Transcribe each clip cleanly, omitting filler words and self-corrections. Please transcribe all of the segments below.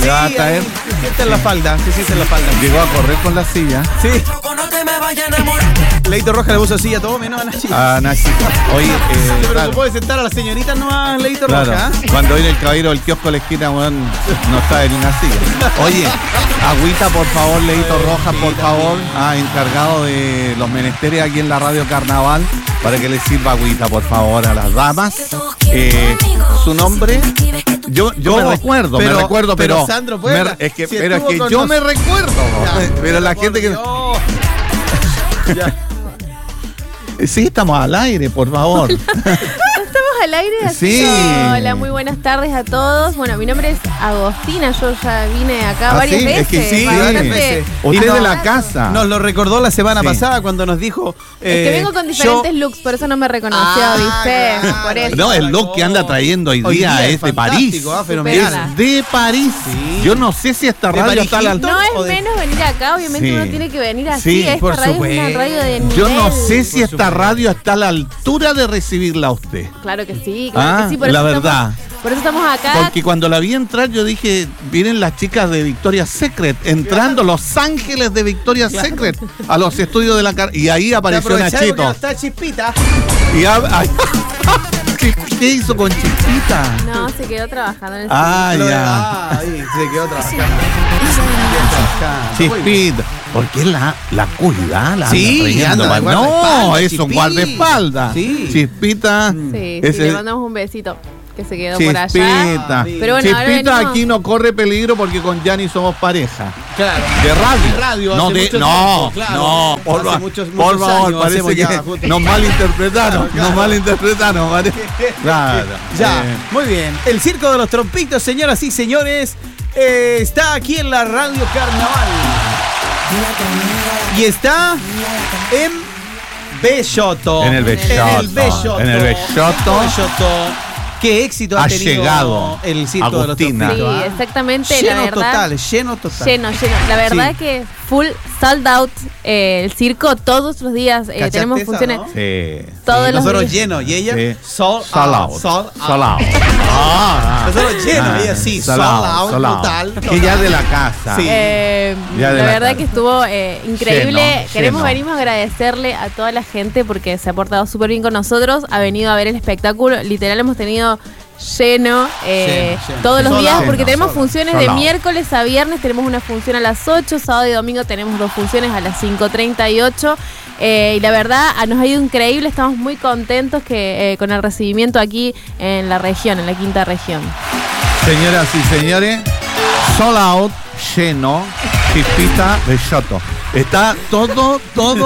va a traer. Se siente en la falda, se siente en la falda. Llegó a correr con la silla. Sí. Leito Roja le puso silla a todo menos a Nachi. A Nachi. Oye, Pero claro, se puede sentar a la señorita nomás, Leito claro, Roja. cuando viene el caballero del kiosco a la esquina, weón, no está en una silla. Oye, agüita, por favor, Leito Roja, por favor. Encargado de los menesteres aquí en la Radio Carnaval, para que le sirva agüita, por favor, a las damas. Su nombre, yo me recuerdo, pero Sandro, es que yo me recuerdo, pero la gente que... Ya. Sí, estamos al aire, por favor. Estamos al aire, así. Sí. Hola, muy buenas tardes a todos. Bueno, mi nombre es Agostina, yo ya vine acá varias veces. Es que sí, varias veces. Usted Y es de no- la casa. Nos lo recordó la semana Sí. pasada cuando nos dijo. Es que vengo con diferentes looks, por eso no me reconoció, ¿viste? claro. Por eso. No, el look que anda trayendo hoy día es de París. Fenomenal. Es de París. Sí. Yo no sé si esta ¿De radio Paris está a la Hilton? No o es de- menos venir acá, obviamente Sí. uno tiene que venir así. Sí, Esta por radio es una supuesto. radio de nivel. Yo no sé si por esta supuesto. radio está a la altura de recibirla a usted. Claro que sí, claro que sí. La verdad. Por eso estamos acá. Porque cuando la vi entrar, yo dije, vienen las chicas de Victoria's Secret, entrando los ángeles de Victoria's Secret a los estudios de la y ahí apareció Nachito. Está Chispita. Y ¿Qué hizo con Chispita? No, se quedó trabajando en el Ya. Ahí se quedó trabajando. Chispita. Porque la cuida, la Sí, anda trayendo, anda de man. guardaespaldas, No, es un Chispita. guardaespaldas. Sí. Chispita. Sí, ese- le mandamos un besito que se quedó por allá. Chispita. Pero bueno, ahora Chispita venimos- aquí no corre peligro porque con Yanni somos pareja. Claro. De radio. De radio, No, hace de, mucho no, tiempo, claro. no, por, Hace fa- muchos por favor, años parece hacemos que ya juntos. nos malinterpretaron, nos malinterpretaron, parece. Claro. Ya, muy bien. El Circo de los Trompitos, señoras y señores, está aquí en la Radio Carnaval. Y está en Belloto. En el Belloto. En el Belloto. En el Belloto. Qué éxito ha Ha tenido llegado el Circo Agostina. de los Sí, Trompitos. exactamente. Lleno la verdad, total, lleno total. Lleno. La verdad Sí. que full sold out el circo todos los días. ¿Cachaste Tenemos esa, funciones no? Sí. todos los Nosotros días. llenos y ella Sí. sold Sold out. out. Sold Sold out. Nosotros llenos y ella sí, sold out, total. Que ya de la casa. Sí. Ya La de la verdad cara. que estuvo increíble. Lleno, Queremos lleno. venimos a agradecerle a toda la gente porque se ha portado súper bien con nosotros. Ha venido a ver el espectáculo. Literal hemos tenido lleno, Lleno. todos los Sold días out. porque tenemos Sold funciones out. de miércoles a viernes. Tenemos una función a las 8, sábado y domingo tenemos 2 funciones a las 5:38. Y la verdad nos ha ido increíble. Estamos muy contentos que con el recibimiento aquí en la región, en la quinta región. Señoras y señores, sold out, lleno, Chispita, Belloto. Está todo.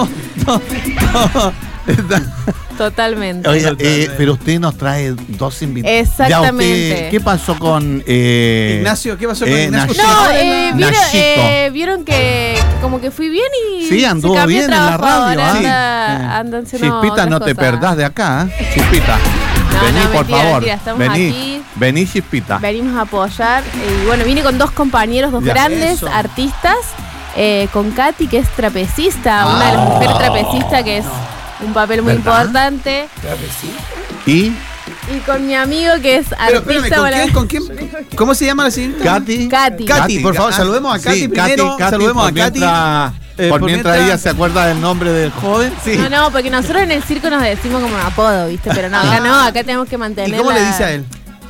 Está. Totalmente. Oye, pero usted nos trae 2 invitados. Exactamente. Ya usted, ¿qué pasó con Ignacio, ¿qué pasó con Ignacio? No, Nachito. vieron que como que fui bien y Sí, anduvo se cambió bien de en la trabajo, radio. ahora andan haciendo Chispita, otras no te cosas. perdás de acá, ¿eh? Chispita. No, Vení, no, por mentira, favor. mentira, estamos Vení, aquí. vení, Chispita. Venimos a apoyar. Y bueno, vine con 2 compañeros, 2 Ya. grandes Eso. artistas. Con Katy, que es trapecista, una de las mujeres trapecistas, que es un papel muy ¿Verdad? importante. Y Y con mi amigo, que es Pero espérame, artista. ¿con quién? ¿Cómo se llama la señorita? Katy. Katy. Por favor, saludemos a Katy primero. Saludemos a Katy. Por mientras ella se acuerda del nombre del joven. Sí. No, porque nosotros en el circo nos decimos como un apodo, ¿viste? Pero no, acá no, acá tenemos que mantener. ¿Y cómo le dice a él?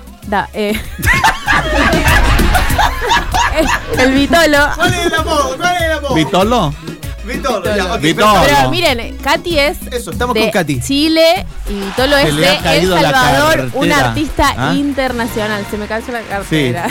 El Vitolo. ¿Cuál es el apodo? ¿Vitolo? Vitolo. Ya, ok, Vitolo. Pero no. miren, Katy es Eso, estamos de con Katy. Chile y Vitolo Se es le ha de El caído la Salvador, un cartera. artista ¿Ah? internacional. Se me cayó la Sí. cartera.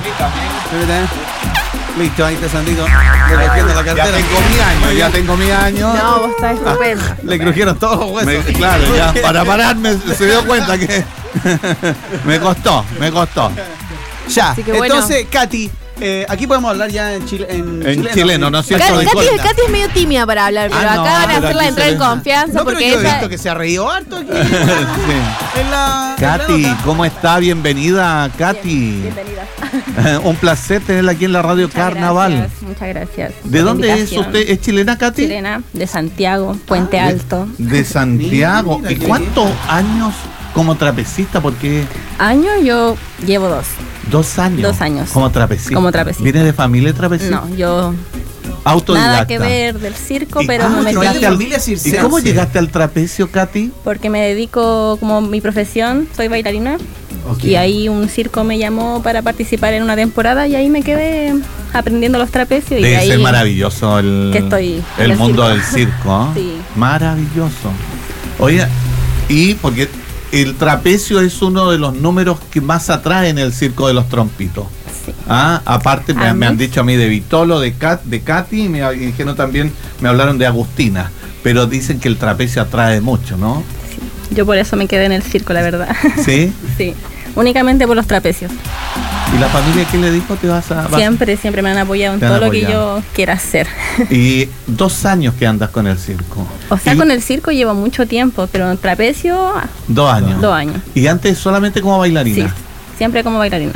Listo, ahí está Sandrito. Recogiendo la cartera. Ya tengo mi año. No, vos estás estupendo. Le crujieron todos los huesos. Claro, ya para pararme se dio cuenta que me costó. Ya, Así que bueno. entonces, Katy, aquí podemos hablar ya en chileno, ¿no es cierto? Katy es medio tímida para hablar, pero Ah, no, acá van a pero hacerla aquí entrar se en le- confianza No, pero porque yo he ella. visto que se ha reído harto aquí. Sí. En la Katy, nota. ¿cómo está? Bienvenida, Katy. Bienvenida. Un placer tenerla aquí en la Radio Carnaval. Muchas gracias. ¿De dónde es usted? ¿Es chilena, Katy? Chilena, de Santiago, Puente Alto. De Santiago. Mira, ¿Y qué cuántos años como trapecista? Porque Años yo llevo 2. 2 años. 2 años. Como trapecista. Como trapecista. ¿Vienes de familia trapecista? No, yo Autodidacta. nada que ver del circo, ¿Y pero cómo me metí llegaste al- familia ¿Y circense? cómo llegaste al trapecio, Katy? porque me dedico como mi profesión, soy bailarina. Ok. Y ahí un circo me llamó para participar en una temporada y ahí me quedé aprendiendo los trapecios. Y de Debe ahí ser maravilloso el, que estoy en el el mundo circo. del circo. ¿Eh? Sí. Maravilloso. Oye, y porque el trapecio es uno de los números que más atrae en el circo de los trompitos. Sí. Ah, aparte me han dicho a mí de Vitolo, de Katy, y me dijeron también, me hablaron de Agustina, pero dicen que el trapecio atrae mucho, ¿no? Yo por eso me quedé en el circo, la verdad. ¿Sí? Sí, únicamente por los trapecios. ¿Y la familia qué le dijo? ¿Te vas a...? Siempre me han apoyado en Te han todo lo que apoyado. yo quiera hacer. Y 2 años que andas con el circo. O sea, Y con el circo llevo mucho tiempo, pero en trapecio, 2 años. 2 años. Y antes solamente como Sí, bailarina. siempre como bailarina.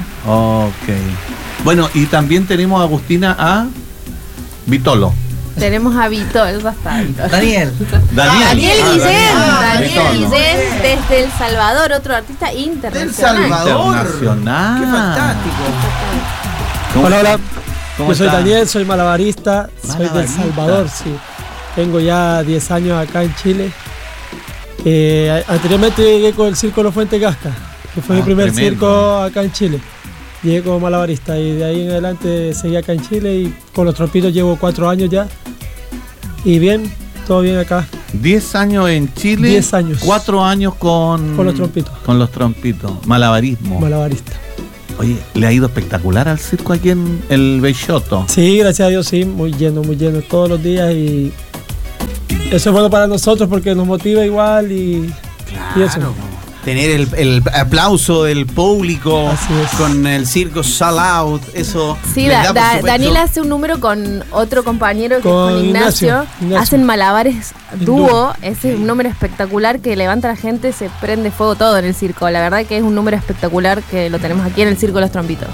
Ok. Bueno, y también tenemos a Agustina a Vitolo. Tenemos a Vitol, bastante. Daniel. Daniel Guillén, Daniel Vitolo. Guillén desde El Salvador, otro artista Del internacional. Salvador. Internacional. Qué fantástico. ¿Cómo Hola, está? hola. ¿Cómo Yo soy está? Daniel, soy malabarista, soy del Malabarista. Salvador, sí. Tengo ya 10 años acá en Chile. Anteriormente llegué con el Circo Los Fuentes Casca, que fue mi primer tremendo. circo acá en Chile. Llegué como malabarista y de ahí en adelante seguí acá en Chile y con los trompitos llevo 4 años ya. Y bien, todo bien acá. 10 años en Chile. 10 años. 4 años con Con los trompitos. Con los trompitos. Malabarismo. Malabarista. Oye, le ha ido espectacular al circo aquí en el Beixoto. Sí, gracias a Dios, sí, muy lleno todos los días y eso es bueno para nosotros porque nos motiva igual y eso. Tener el aplauso del público Así es. con el circo Sell Out, eso. Sí, les da, por supuesto, Daniel hace un número con otro compañero que Con es con Ignacio. Ignacio. Hacen malabares En dúo. dúo. Ese es un número espectacular que levanta a la gente, se prende fuego todo en el circo. La verdad que es un número espectacular que lo tenemos aquí en el Circo de los Trompitos.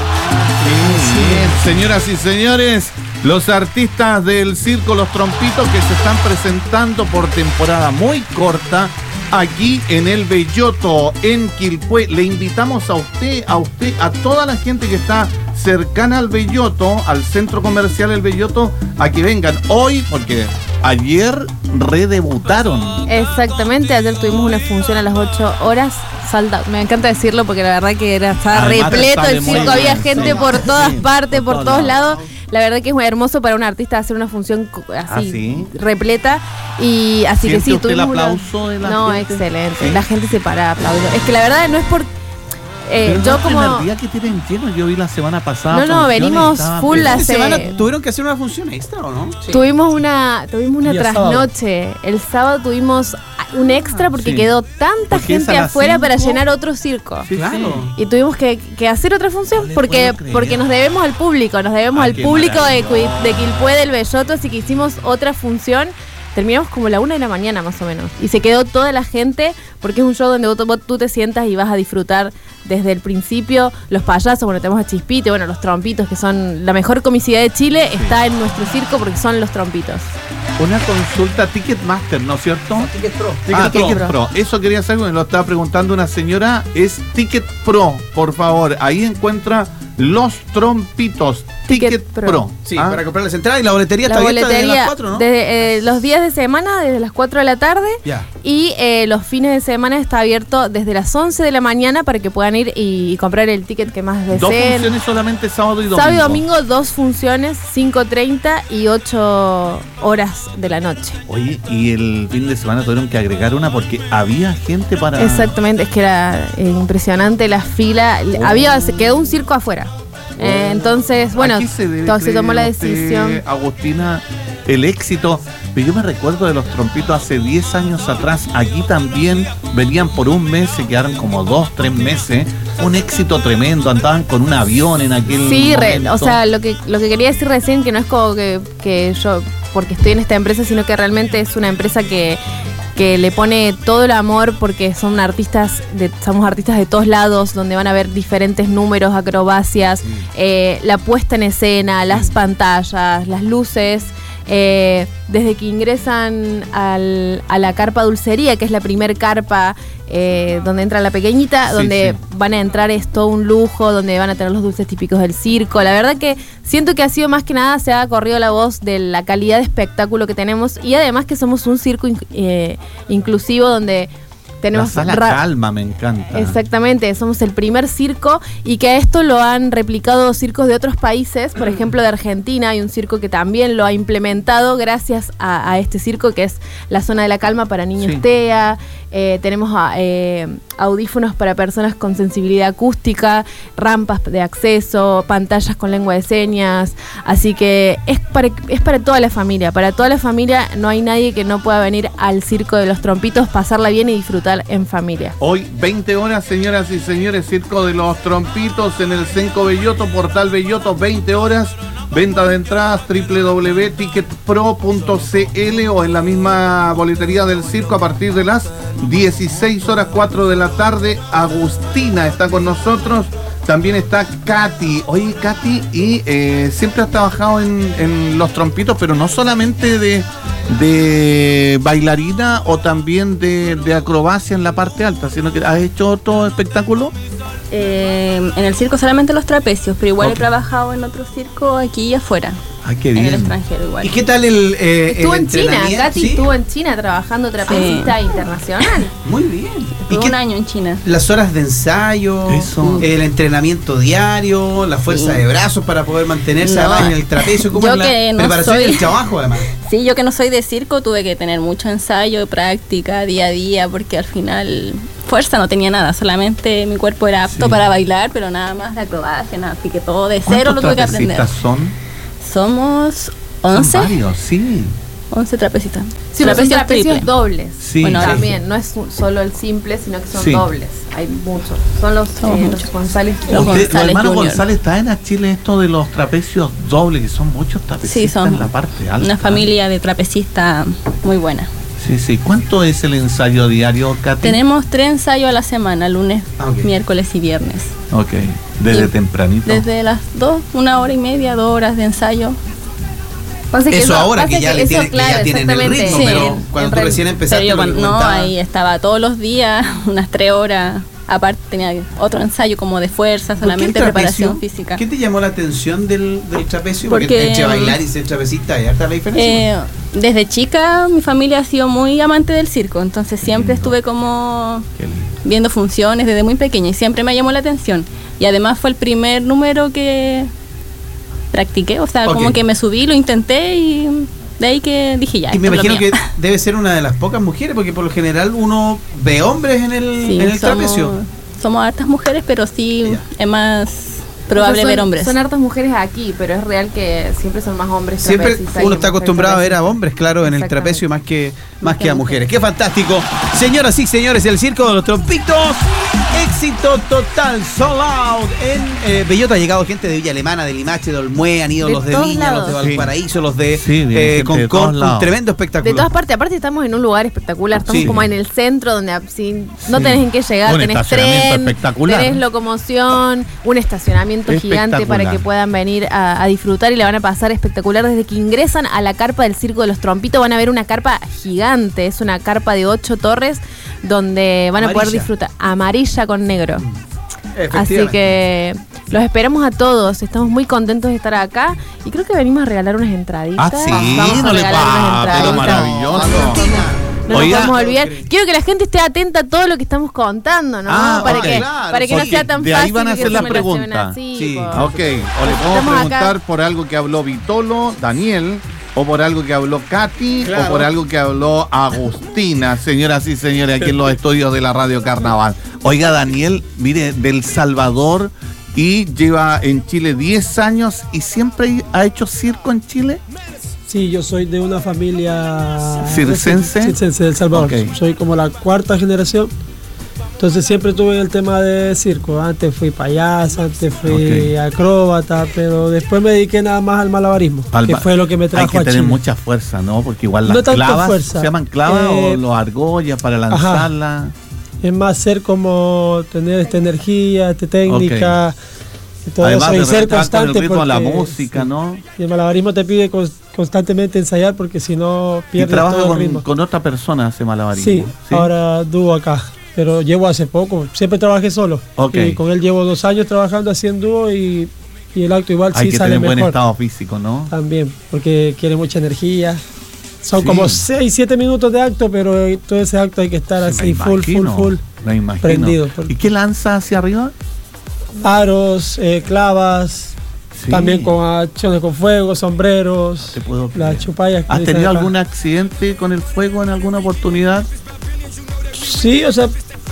Bien, señoras y señores, los artistas del circo Los Trompitos que se están presentando por temporada muy corta aquí en el Belloto, en Quilpué. Le invitamos a usted, a toda la gente que está cercana al Belloto, al centro comercial El Belloto, a que vengan hoy, porque ayer redebutaron. Exactamente, ayer tuvimos una función a las 8 horas. Me encanta decirlo porque la verdad que estaba Además, repleto sale el muy circo, había bien, gente sí. por todas Sí, partes, por por todos todos lados. La verdad que es muy hermoso para un artista hacer una función así, ¿sí? repleta. Y así que ¿Siente sí, usted el tuvimos aplauso de la No, gente? excelente. ¿Sí? La gente se para a aplaudir. Es que la verdad no es por... Pero no yo es el como... primer día que tienen lleno, yo vi la semana pasada. No, funciones, venimos estaban full pero- las- ¿Esta semana hace- tuvieron que hacer una función extra o no? Tuvimos una Día trasnoche. El sábado tuvimos un extra porque sí. quedó tanta Porque es gente a las afuera para 5. llenar otro circo. Sí, Claro. sí. Y tuvimos que hacer otra función No le porque, puedo creer. porque nos debemos al público, nos debemos Ay, al qué público maravilloso. de Quilpué del Belloto, así que hicimos otra función. Terminamos como la 1 de la mañana más o menos. Y se quedó toda la gente porque es un show donde tú te sientas y vas a disfrutar desde el principio. Los payasos, bueno, tenemos a Chispito, bueno, los trompitos, que son la mejor comicidad de Chile, está en nuestro circo porque son los trompitos. Una consulta Ticketmaster, ¿no es cierto? Ticket Pro. Ticket Pro. Eso quería saber, me lo estaba preguntando una señora. Es Ticket Pro, por favor. Ahí encuentra los trompitos. Ticket Pro. Sí, ¿Ah? para comprar las entradas y la boletería La está abierta desde boletería las 4, ¿no? desde, los días de semana desde las 4 de la tarde Ya. y los fines de semana está abierto desde las 11 de la mañana para que puedan ir y comprar el ticket que más Dos deseen. funciones solamente sábado y domingo. Sábado y domingo 2 funciones, 5:30 y 8 horas de la noche. Oye, y el fin de semana tuvieron que agregar una porque había gente para... Exactamente, es que era impresionante la fila. Se quedó un circo afuera. Entonces, bueno, ¿A qué se debe, se tomó cree la usted, decisión. Agustina, el éxito? Pero yo me recuerdo de los trompitos hace 10 años atrás. Aquí también venían por un mes, se quedaron como 2-3 meses. Un éxito tremendo, andaban con un avión en aquel Sí, momento. o sea, lo que quería decir recién, que no es como que yo, porque estoy en esta empresa, sino que realmente es una empresa que le pone todo el amor porque somos artistas de todos lados, donde van a ver diferentes números, acrobacias, la puesta en escena, las pantallas, las luces. desde que ingresan a la carpa dulcería, que es la primer carpa donde entra la pequeñita, Sí, donde sí. van a entrar, es todo un lujo, donde van a tener los dulces típicos del circo. La verdad que siento que ha sido más que nada, se ha corrido la voz de la calidad de espectáculo que tenemos y además que somos un circo inclusivo donde La tenemos sala calma me encanta. Exactamente, somos el primer circo y que a esto lo han replicado circos de otros países, por ejemplo de Argentina hay un circo que también lo ha implementado gracias a este circo que es la zona de la calma para niños Sí. TEA, tenemos audífonos para personas con sensibilidad acústica, rampas de acceso, pantallas con lengua de señas, así que es para toda la familia, no hay nadie que no pueda venir al Circo de los Trompitos, pasarla bien y disfrutar en familia. Hoy, 20 horas, señoras y señores, Circo de los Trompitos en el Cenco Belloto, Portal Belloto, 20 horas, venta de entradas, www.ticketpro.cl o en la misma boletería del circo a partir de las 16 horas, 4 de la tarde. Agustina está con nosotros, también está Katy. Oye, Katy, y siempre has trabajado en los trompitos, pero no solamente de bailarina o también de acrobacia en la parte alta, sino que has hecho otro espectáculo. En el circo solamente los trapecios, pero igual Ok. he trabajado en otro circo aquí y afuera, Ay, qué en el bien. extranjero igual. ¿Y qué tal el Estuvo en China, entrenamiento? Katy ¿Sí? estuvo en China trabajando trapecista internacional. Muy bien. ¿Y Estuve qué un año en China. las horas de ensayo, Eso. el entrenamiento diario, la fuerza Sí. de brazos para poder mantenerse No, además en el trapecio, como yo es la que no preparación soy- y el trabajo además. Sí, yo que no soy de circo tuve que tener mucho ensayo, práctica, día a día, porque al final fuerza no tenía nada, solamente mi cuerpo era apto Sí. para bailar, pero nada más de acrobacia, nada, así que todo de cero lo tuve que aprender. ¿Cuántos trapecistas son? Somos Son 11, varios, sí. 11 trapecistas. Sí, son trapecios dobles. Sí, Bueno, sí. También, no es solo el simple, sino que son Sí. dobles. Hay muchos. Son los Somos muchos. González. Los Usted, González los hermanos Junior. González traen a Chile esto de los trapecios dobles, que son muchos trapecistas Sí, son en la parte alta. una familia de trapecistas muy buena. Sí, sí. ¿Cuánto es el ensayo diario, Katy? Tenemos 3 ensayos a la semana, lunes, Ah, ok. miércoles y viernes. Ok. Desde Y tempranito. Desde las 2, 1 hora y media, 2 horas de ensayo. Pasa que Eso ahora pasa que ya le eso, tienen, que ya claro, tienen el exactamente. ritmo, Sí. pero cuando tú recién empezaste Pero yo lo que cuando, no, comentabas- ahí estaba todos los días, unas 3 horas. Aparte tenía otro ensayo como de fuerza, ¿Por qué el solamente trapecio? preparación física. ¿Qué te llamó la atención del trapecio? Porque, entre bailar y ser trapecista, ¿hay harta la diferencia? Desde chica mi familia ha sido muy amante del circo, entonces siempre lindo. estuve como Qué lindo. viendo funciones desde muy pequeña y siempre me llamó la atención. Y además fue el primer número que practiqué, o sea, Ok. como que me subí, lo intenté y de ahí que dije ya. Y me esto es lo imagino que mío. debe ser una de las pocas mujeres, porque por lo general uno ve hombres en el, Sí, en el trapecio. somos hartas mujeres, pero sí Ya. es más probable Son- ver hombres. Son hartas mujeres aquí, pero es real que siempre son más hombres. Siempre trapecistas uno que está mujeres acostumbrado a ver a trapecistas. hombres, claro, en el Exactamente. trapecio más que a mujeres. ¡Qué fantástico! Señoras y señores, el Circo de los Trompitos, éxito total, sold out. En Belloto ha llegado gente de Villa Alemana, de Limache, de Olmué, han ido De los de todos Viña, los de lados. Valparaíso, los de Sí, viene gente de Concón, todos un lados. tremendo espectáculo. De todas partes, aparte estamos en un lugar espectacular, estamos Sí. como en el centro donde no Sí. tenés en qué llegar, Un tenés estacionamiento tren, espectacular. tenés locomoción, un estacionamiento gigante Espectacular. para que puedan venir a disfrutar y la van a pasar espectacular. Desde que ingresan a la carpa del Circo de los Trompitos van a ver una carpa gigante, es una carpa de 8 torres donde van a poder Amarilla. disfrutar, amarilla con negro. Así Efectivamente. que los esperamos a todos, estamos muy contentos de estar acá y creo que venimos a regalar unas entraditas. Ah, sí, Vamos a no le regalar unas va, pero entraditas. maravilloso. No Oiga. nos podemos olvidar. Quiero que la gente esté atenta a todo lo que estamos contando, ¿no? Ah, para, ok. que, Claro, para que no porque sea tan de ahí fácil. van a que hacer se la me lo lleven pregunta. así, Sí. por- Ok, o le podemos Estamos preguntar acá. por algo que habló Vitolo, Daniel, o por algo que habló Katy, Claro. o por algo que habló Agustina, señoras y señores, aquí en los estudios de la Radio Carnaval. Oiga, Daniel, mire, del Salvador y lleva en Chile 10 años y siempre ha hecho circo en Chile. Sí, yo soy de una familia ¿Circense? circense del Salvador. Ok. Soy como la 4ª generación. Entonces siempre estuve en el tema de circo. Antes fui payasa, antes fui Ok. acróbata, pero después me dediqué nada más al malabarismo, que fue lo que me trajo Hay que a tener Chile. mucha fuerza, ¿no? Porque igual las No tanto clavas, fuerza. ¿se llaman clavas o los argollas para ajá. lanzarla? Es más ser como tener esta energía, esta técnica. Entonces, Además de ser respetar con el constante. ritmo de la porque, música, sí. ¿no? Y el malabarismo te pide constantemente ensayar porque si no Y pierdes trabaja todo el ritmo. con otra persona hace malabarismo. Sí, ahora dúo acá. Pero llevo hace poco, siempre trabajé solo. Ok. Y con él llevo 2 años trabajando haciendo dúo y el acto igual Hay sí que sale tener buen mejor. estado físico, ¿no? También, porque quiere mucha energía. Son Sí. como 6-7 minutos de acto, pero todo ese acto hay que estar así Me full, imagino, full, me imagino. prendido. ¿Y qué lanza hacia arriba? Aros, clavas, Sí. también con acciones con fuego, sombreros, Te puedo creer. las chupallas. que ¿Has dicen tenido acá. algún accidente con el fuego en alguna oportunidad? Sí, o sea,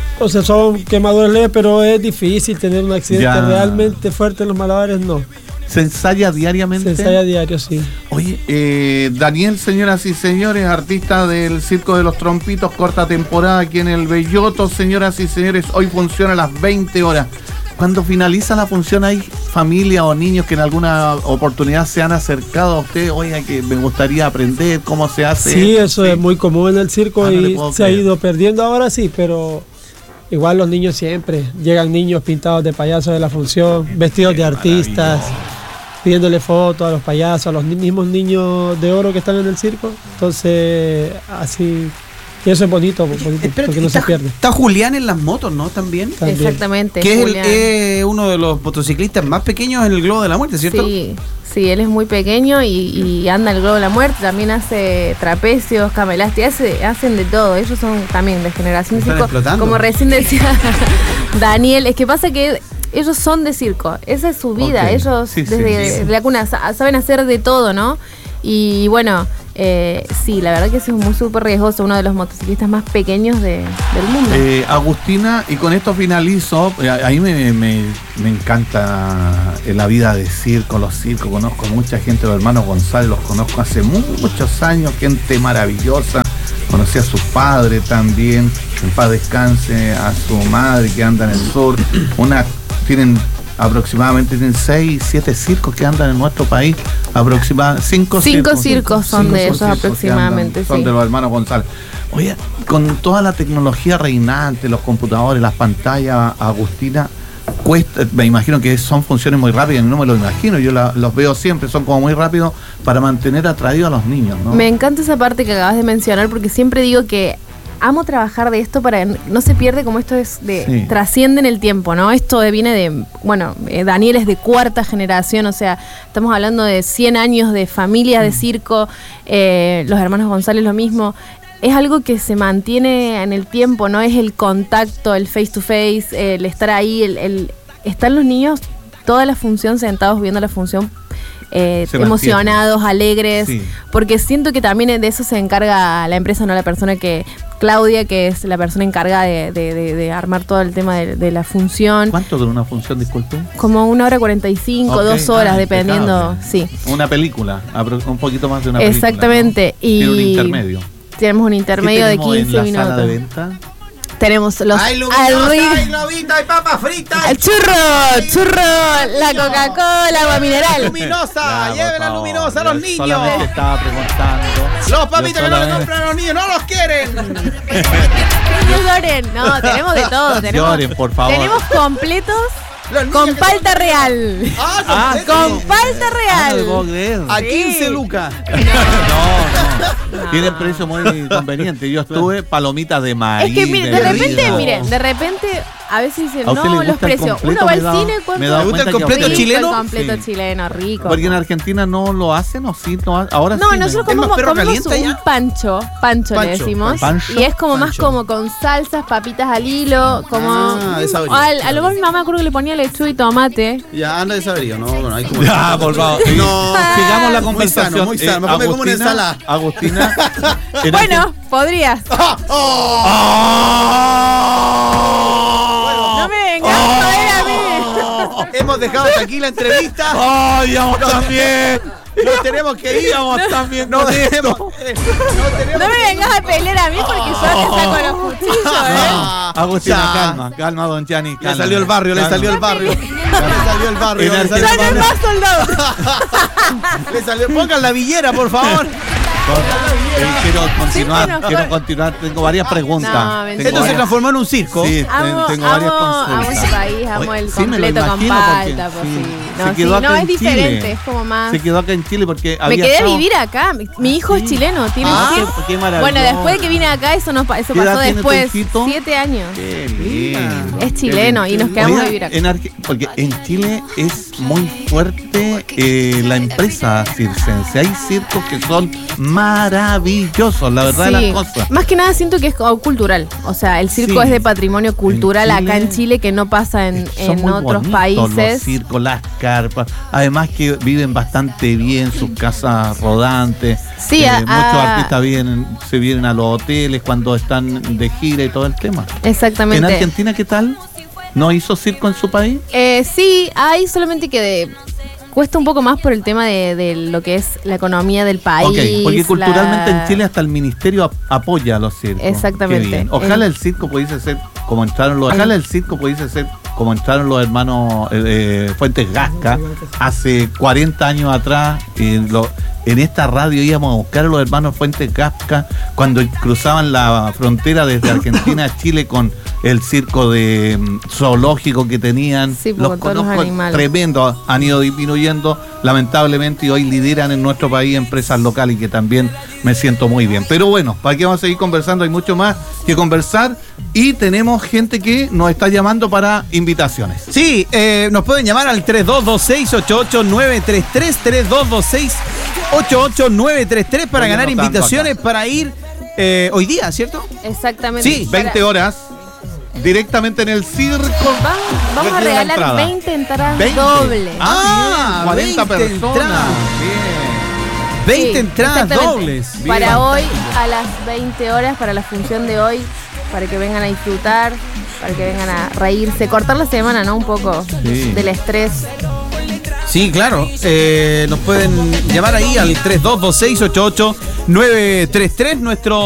son quemaduras leves, pero es difícil tener un accidente Ya. realmente fuerte en los malabares, no. ¿Se ensaya Se diariamente? ensaya a diario, sí. Oye, Daniel, señoras y señores, artista del Circo de los Trompitos, corta temporada aquí en el Belloto, señoras y señores, hoy funciona a las 20 horas. Cuando finaliza la función, ¿hay familia o niños que en alguna oportunidad se han acercado a usted? Oiga, que me gustaría aprender cómo se hace. Sí, eso es muy común en el circo Ah, no le y puedo se ha creer. ido perdiendo ahora sí, pero igual los niños siempre. Llegan niños pintados de payasos de la función, vestidos de artistas, pidiéndole fotos a los payasos, a los mismos niños de oro que están en el circo. Entonces, así. Y eso es bonito Espérate, porque no se pierde. Está Julián en las motos, ¿no? También. También. Exactamente. Que es, Julián. es uno de los motociclistas más pequeños en el Globo de la Muerte, ¿cierto? Sí, sí, él es muy pequeño y anda en el Globo de la Muerte, también hace trapecios, camelasti, hacen de todo. Ellos son también de generación de Están circo. explotando. Como recién decía Daniel, es que pasa que ellos son de circo, esa es su vida, Ok. ellos Sí, sí, desde la cuna saben hacer de todo, ¿no? Y bueno, sí, la verdad que es muy súper riesgoso, uno de los motociclistas más pequeños del mundo. Agustina, y con esto finalizo, a mí me encanta la vida de circo, los circos, conozco mucha gente, los hermanos González los conozco hace muchos años, gente maravillosa, conocí a su padre también, en paz descanse, a su madre que anda en el sur, aproximadamente tienen 6, 7 circos que andan en nuestro país, aproximadamente 5 circos son de esos aproximadamente, son sí. de los hermanos González. Oye, con toda la tecnología reinante, los computadores, las pantallas, Agustina, cuesta, me imagino que son funciones muy rápidas, no me lo imagino, yo los veo siempre, son como muy rápidos para mantener atraídos a los niños, ¿no? Me encanta esa parte que acabas de mencionar porque siempre digo que amo trabajar de esto para que no se pierde, como esto es Sí. trasciende en el tiempo, ¿no? Esto viene de, bueno, Daniel es de 4ª generación, o sea, estamos hablando de 100 años de familia de circo, los hermanos González lo mismo. Es algo que se mantiene en el tiempo, ¿no? Es el contacto, el face to face, el estar ahí, están los niños toda la función sentados viendo la función. Emocionados, alegres, Sí. porque siento que también de eso se encarga la empresa, no la persona Claudia, que es la persona encargada de armar todo el tema de la función. ¿Cuánto dura una función, disculpe? Como 1h45, Ok. 2 horas, Ah, dependiendo, impecable. sí. Una película, un poquito más de una película. Exactamente, ¿no? y Tiene un intermedio. tenemos un intermedio de ¿Qué tenemos 15 en la sala de minutos. venta? Tenemos los ¡Hay luminosa, hay arri- globita, hay papas fritas! el churro, la Coca-Cola, agua mineral. ¡Luminosa! Ya, ¡Lleven por la favor, luminosa a los yo niños! solamente estaba preguntando. Los papitos Yo que no le solamente- compran a los niños, ¡no los quieren! No lloren, no, tenemos de todo. Lloren, por favor. Tenemos completos Los niños con que palta real. ¡Ah, Con palta Ah, no lo puedo real. creer. A Sí. 15 lucas. No. Tienen precio muy conveniente. Yo estuve palomitas de maíz. Es que mire, de repente, rico. miren, de repente a veces dicen, ¿A usted le no, gusta los el precios. completo? Uno va al Me he dado- cine, me he ¿cuánto? dado ¿Le gusta el cuenta que completo a usted- chileno? El completo Sí. chileno, rico. Porque en Argentina no lo hacen, ¿o sí? No, ahora No, sí. nosotros ¿Es más comemos perro caliente un allá? pancho le Pancho, decimos. pancho. Y es como más Pancho. como con salsas, papitas al hilo, como... Ah, desabrido. A lo mejor mi mamá creo que le ponía lechuga y tomate. Ya anda de saberío, ¿no? Bueno, hay como... Ya, por favor. No. Sigamos la Muy conversación. sano, muy sano. Me come como una ensalada. Agustina. en Bueno, podrías. ¡Oh! No me vengas a joder a mí. Hemos dejado hasta aquí la entrevista. ¡Ay, vamos también! Nos tenemos que ir. Íbamos también No con tenemos. esto. No me vengas a pelear a mí porque yo te saco los cuchillos, Agustina, Ya. calma, don Gianni. Le salió el barrio, le salió el barrio. Le salió el barrio, En le salió Ya el no hay barrio. más soldados. Le salió. Pongan la villera, por favor. Quiero continuar, tengo varias preguntas. No, mentira. Esto se transformó en un circo. Sí, tengo varias amo consultas. este país, amo el Sí, me lo completo con imagino, porque palta. Pues, sí, sí. se No, quedó sí, acá no, en es diferente, Chile. es como más... Se quedó acá en Chile porque Me había quedé a estado- vivir acá. Mi hijo es chileno, tiene qué maravilloso. Bueno, después de que vine acá, eso ¿Qué pasó edad tiene tu después. hijito? 7 años. Qué lindo. Es chileno y nos quedamos a vivir acá. Porque en Chile es muy fuerte la empresa circense. Hay circos que son maravillosos, la verdad de Sí. las cosas. Más que nada siento que es como cultural. O sea, el circo Sí. es de patrimonio cultural En acá en Chile Chile que no pasa en Son muy otros bonitos países. los circos, las carpas. Además que viven bastante bien sus casas rodantes. Sí, Muchos artistas se vienen a los hoteles cuando están de gira y todo el tema. Exactamente. ¿En Argentina qué tal? ¿No hizo circo en su país? Sí, hay solamente que cuesta un poco más por el tema de lo que es la economía del país. Ok, porque culturalmente en Chile hasta el ministerio apoya a los circos. Exactamente. Qué bien. Ojalá el circo pudiese ser como entraron los hermanos Fuentes Gasca hace 40 años atrás. En esta radio íbamos a buscar a los hermanos Fuentes Gasca cuando cruzaban la frontera desde Argentina a Chile con el circo de zoológico que tenían. Sí, con todos los animales. Tremendos, han ido disminuyendo lamentablemente y hoy lideran en nuestro país empresas locales y que también me siento muy bien. Pero bueno, ¿para qué vamos a seguir conversando? Hay mucho más que conversar y tenemos gente que nos está llamando para invitaciones. Sí, nos pueden llamar al 3226-88933, 3226-88933 para Oye, ganar no tanto invitaciones para ir hoy día, ¿cierto? Exactamente. Sí, 20 horas directamente en el circo. Vamos a Recibe la regalar entrada. 20 entradas 20. dobles. Ah, 40 20 personas. entradas. Bien. 20 Sí, entradas exactamente. dobles. Para hoy, a las 20 horas, para la función de hoy, para que vengan a disfrutar, para que vengan a reírse, cortar la semana, ¿no? Un poco Sí. del estrés. Sí, claro. Nos pueden llamar ahí al 3226-88933, nuestro